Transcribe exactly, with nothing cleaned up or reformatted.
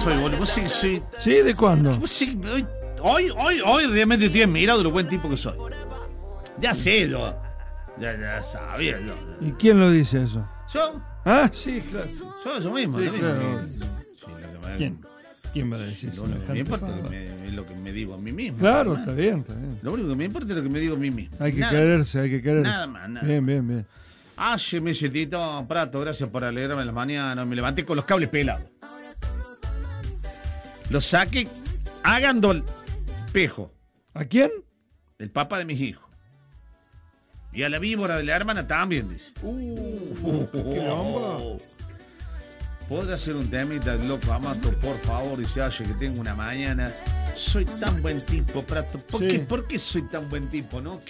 soy, boludo. Vos sí que soy. ¿Sí? ¿De cuándo? Vos sí que- hoy, hoy, hoy, hoy realmente estoy admirado de lo buen tipo que soy. Ya sé, yo. Ya, ya sabía yo. ¿Y quién lo dice eso? Yo, Ah, sí, claro. yo, yo mismo. Sí, yo mismo. claro. Sí, lo que me- ¿Quién? ¿Quién va a decir Lo único que me semejante importa pavada? es, que me- es lo que me digo a mí mismo. Claro, nada está más. bien, está bien. Lo único que me importa es lo que me digo a mí mismo. Hay que Nada. quererse, hay que quererse. Nada más, nada. Bien, bien, bien. Ay, me Tito Prato, gracias por alegrarme las mañanas. Me levanté con los cables pelados. Los saqué, hagan dol pejo, ¿A quién? el papá de mis hijos. Y a la víbora de la hermana también, dice. Uh, qué hombre. ¿Podrá hacer un temita, loco Amato, por favor? Dice, oye, que tengo una mañana. Soy tan buen tipo, Prato. ¿Por, Sí. qué, ¿Por qué soy tan buen tipo, no?